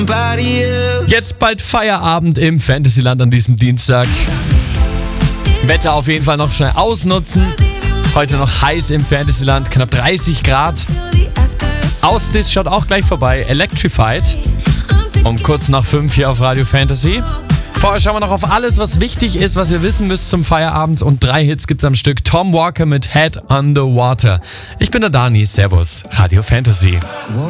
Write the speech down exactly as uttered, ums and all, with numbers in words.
Jetzt bald Feierabend im Fantasyland an diesem Dienstag. Wetter auf jeden Fall noch schnell ausnutzen. Heute noch heiß im Fantasyland, knapp dreißig Grad. Ausdis schaut auch gleich vorbei. Electrified. Um kurz nach fünf hier auf Radio Fantasy. Vorher schauen wir noch auf alles, was wichtig ist, was ihr wissen müsst zum Feierabend. Und drei Hits gibt's am Stück. Tom Walker mit Head on the Water. Ich bin der Dani. Servus. Radio Fantasy.